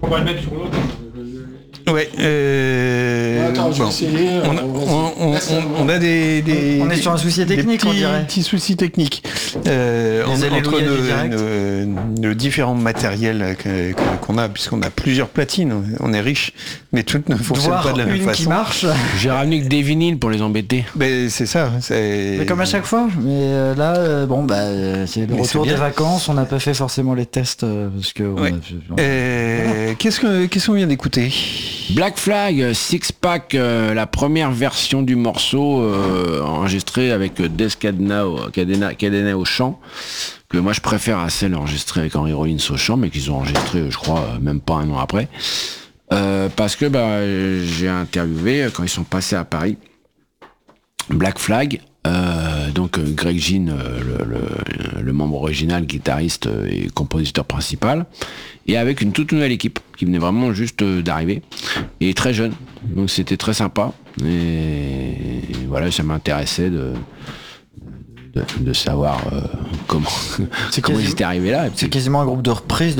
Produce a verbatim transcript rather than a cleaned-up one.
On va le mettre sur l'autre. Ouais. Euh, Attends, je vais bon. essayer. On, a- on, on, on, on a des, des On est sur un souci des technique, petits, on dirait. petits soucis techniques euh, Les en- entre alléluia du direct. nos, nos, nos différents matériels que- que- qu'on a, puisqu'on a plusieurs platines, on est riche, mais toutes ne fonctionnent Voir pas de la même une qui façon. marche. J'ai ramené que des vinyles pour les embêter. Ben, c'est ça. C'est... Mais comme à chaque fois. Mais euh, là, euh, bon, bah, euh, c'est le Mais retour c'est des bien. vacances. On n'a pas fait forcément les tests euh, parce que. on Ouais. a- Euh, qu'est-ce que qu'est-ce qu'on vient d'écouter? Black Flag, Six Pack, euh, la première version du morceau euh, enregistrée avec Des Cadena, au- Cadena, Cadena au chant, que moi je préfère à celle enregistrée avec Henry Rollins au chant, mais qu'ils ont enregistré, je crois, euh, même pas un an après. Euh, parce que bah, j'ai interviewé euh, quand ils sont passés à Paris Black Flag, euh, donc euh, Greg Ginn, euh, le, le, le membre original, guitariste euh, et compositeur principal, et avec une toute nouvelle équipe qui venait vraiment juste euh, d'arriver, et très jeune, donc c'était très sympa, et, et voilà, ça m'intéressait de, de, de savoir euh, comment, C'est comment quasi- ils étaient arrivés là. Et puis- C'est quasiment un groupe de reprise